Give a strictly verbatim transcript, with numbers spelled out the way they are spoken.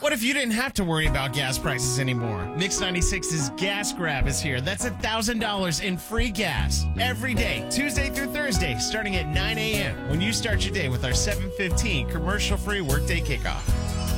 What if you didn't have to worry about gas prices anymore? Mix ninety-six's Gas Grab is here. That's one thousand dollars in free gas every day, Tuesday through Thursday, starting at nine a.m. when you start your day with our seven fifteen commercial-free workday kickoff.